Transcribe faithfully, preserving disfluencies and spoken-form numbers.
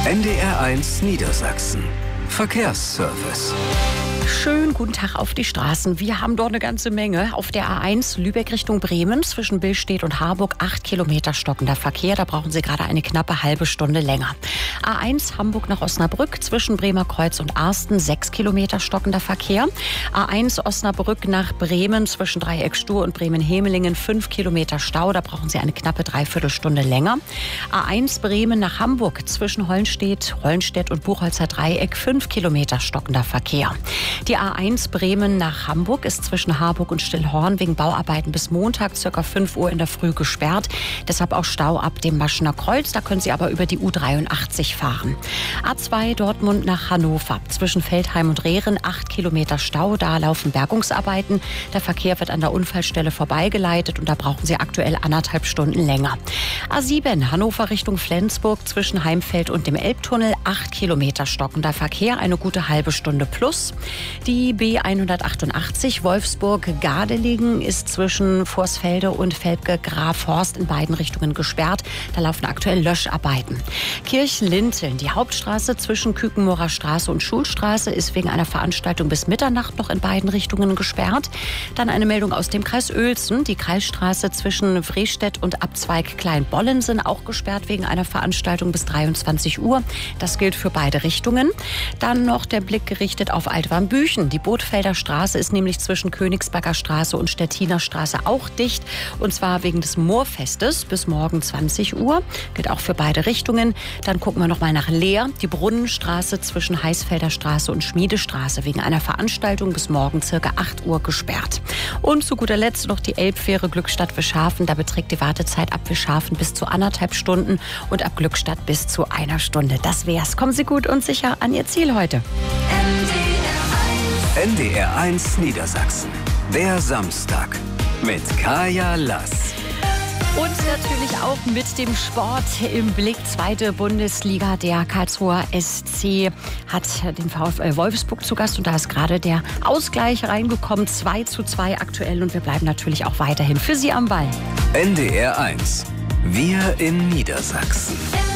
N D R eins Niedersachsen. Verkehrsservice. Schönen guten Tag auf die Straßen. Wir haben dort eine ganze Menge. Auf der A eins Lübeck Richtung Bremen zwischen Billstedt und Harburg acht Kilometer stockender Verkehr. Da brauchen Sie gerade eine knappe halbe Stunde länger. A eins Hamburg nach Osnabrück zwischen Bremer Kreuz und Arsten sechs Kilometer stockender Verkehr. A eins Osnabrück nach Bremen zwischen Dreieck Stur und Bremen-Hemelingen fünf Kilometer Stau. Da brauchen Sie eine knappe Dreiviertelstunde länger. A eins Bremen nach Hamburg zwischen Hollenstedt, Hollenstedt und Buchholzer Dreieck fünf Kilometer stockender Verkehr. Die A eins Bremen nach Hamburg ist zwischen Harburg und Stillhorn wegen Bauarbeiten bis Montag ca. fünf Uhr in der Früh gesperrt. Deshalb auch Stau ab dem Maschener Kreuz. Da können Sie aber über die U dreiundachtzig fahren. A zwei Dortmund nach Hannover. Zwischen Feldheim und Rehren acht Kilometer Stau. Da laufen Bergungsarbeiten. Der Verkehr wird an der Unfallstelle vorbeigeleitet und da brauchen Sie aktuell anderthalb Stunden länger. A sieben Hannover Richtung Flensburg zwischen Heimfeld und dem Elbtunnel acht Kilometer stockender Verkehr. Eine gute halbe Stunde plus. Die B hundertachtundachtzig Wolfsburg-Gardelegen ist zwischen Vorsfelde und Velpke-Grafhorst in beiden Richtungen gesperrt. Da laufen aktuell Löscharbeiten. Kirchlinteln, die Hauptstraße zwischen Kükenmorer Straße und Schulstraße, ist wegen einer Veranstaltung bis Mitternacht noch in beiden Richtungen gesperrt. Dann eine Meldung aus dem Kreis Uelzen. Die Kreisstraße zwischen Vrestedt und Abzweig Kleinbollen sind auch gesperrt wegen einer Veranstaltung bis dreiundzwanzig Uhr. Das gilt für beide Richtungen. Dann noch der Blick gerichtet auf Altwarmbüchen. Die Bootfelder Straße ist nämlich zwischen Königsberger Straße und Stettiner Straße auch dicht. Und zwar wegen des Moorfestes bis morgen zwanzig Uhr. Gilt auch für beide Richtungen. Dann gucken wir noch mal nach Leer. Die Brunnenstraße zwischen Heißfelder Straße und Schmiedestraße wegen einer Veranstaltung bis morgen circa acht Uhr gesperrt. Und zu guter Letzt noch die Elbfähre Glückstadt-Wischhafen. Da beträgt die Wartezeit ab Wischhafen bis zu anderthalb Stunden und ab Glückstadt bis zu einer Stunde. Das wär's. Kommen Sie gut und sicher an Ihr Ziel heute. N D R eins Niedersachsen. Der Samstag mit Kaya Lass. Und natürlich auch mit dem Sport im Blick. Zweite Bundesliga. Der Karlsruher S C hat den VfL Wolfsburg zu Gast. Und da ist gerade der Ausgleich reingekommen. zwei zu zwei aktuell. Und wir bleiben natürlich auch weiterhin für Sie am Ball. N D R eins. Wir in Niedersachsen.